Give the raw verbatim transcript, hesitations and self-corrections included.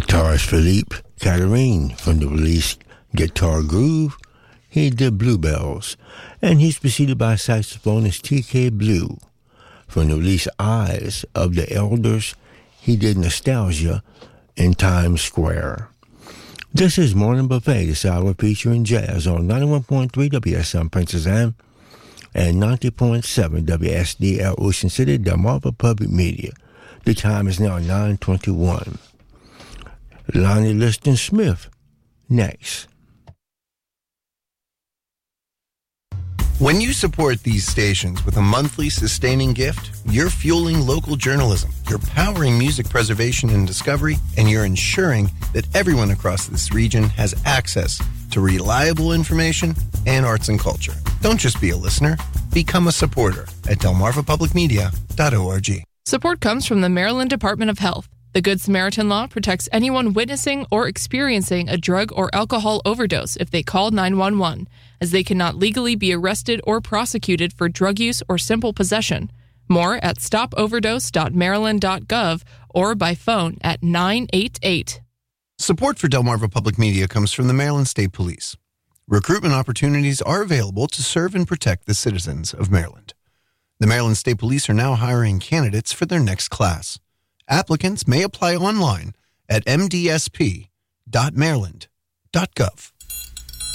Guitarist Philippe Catherine from the release Guitar Groove, he did Bluebells, and he's preceded by saxophonist T K Blue. From the release Eyes of the Elders, he did Nostalgia in Times Square. This is Morning Buffet, this hour featuring jazz on ninety-one point three W S M Princess Anne and ninety point seven W S D L Ocean City, Delmarva Public Media. The time is now nine twenty-one. Lonnie Liston Smith, next. When you support these stations with a monthly sustaining gift, you're fueling local journalism, you're powering music preservation and discovery, and you're ensuring that everyone across this region has access to reliable information and arts and culture. Don't just be a listener, become a supporter at delmarva public media dot org. Support comes from the Maryland Department of Health. The Good Samaritan Law protects anyone witnessing or experiencing a drug or alcohol overdose if they call nine one one, as they cannot legally be arrested or prosecuted for drug use or simple possession. More at stop overdose dot maryland dot gov or by phone at nine eight eight. Support for Delmarva Public Media comes from the Maryland State Police. Recruitment opportunities are available to serve and protect the citizens of Maryland. The Maryland State Police are now hiring candidates for their next class. Applicants may apply online at m d s p dot maryland dot gov.